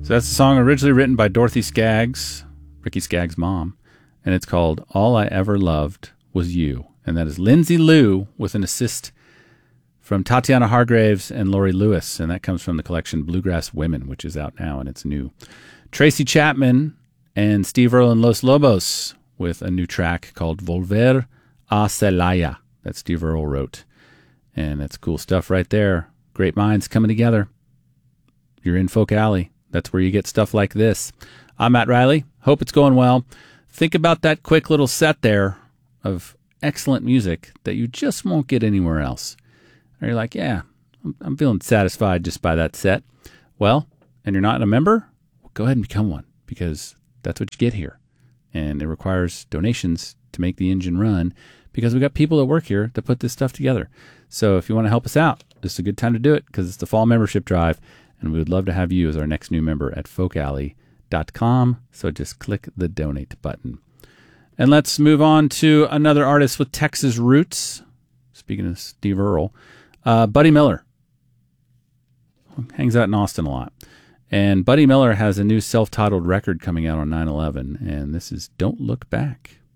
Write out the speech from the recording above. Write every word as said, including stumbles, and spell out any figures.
So that's a song originally written by Dorothy Skaggs, Ricky Skaggs' mom, and it's called All I Ever Loved Was You. And that is Lindsay Lou with an assist from Tatiana Hargraves and Lori Lewis, and that comes from the collection Bluegrass Women, which is out now and it's new. Tracy Chapman and Steve Earle and Los Lobos with a new track called Volver a Celaya that Steve Earle wrote. And that's cool stuff right there. Great minds coming together. You're in Folk Alley. That's where you get stuff like this. I'm Matt Riley. Hope it's going well. Think about that quick little set there of excellent music that you just won't get anywhere else. Or you're like, yeah, I'm, I'm feeling satisfied just by that set. Well, and you're not a member? Well, go ahead and become one, because that's what you get here. And it requires donations to make the engine run, because we got people that work here to put this stuff together. So if you want to help us out, this is a good time to do it, because it's the fall membership drive, and we would love to have you as our next new member at folk alley dot com. So just click the donate button. And let's move on to another artist with Texas roots. Speaking of Steve Earle, uh, Buddy Miller. Hangs out in Austin a lot. And Buddy Miller has a new self-titled record coming out on nine eleven, and this is Don't Look Back.